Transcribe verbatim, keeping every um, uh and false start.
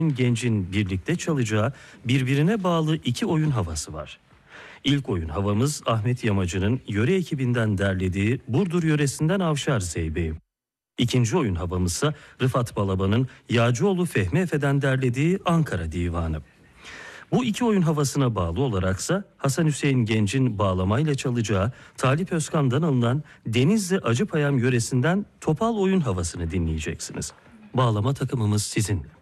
Gencin birlikte çalacağı birbirine bağlı iki oyun havası var. İlk oyun havamız Ahmet Yamacı'nın yöre ekibinden derlediği Burdur yöresinden Avşar Zeybeği. İkinci oyun havamızsa Rıfat Balaban'ın Yağcıoğlu Fehmi Efe'den derlediği Ankara Divanı. Bu iki oyun havasına bağlı olaraksa Hasan Hüseyin Genç'in bağlamayla çalacağı Talip Özkan'dan alınan Denizli Acıpayam yöresinden Topal oyun havasını dinleyeceksiniz. Bağlama takımımız sizinle.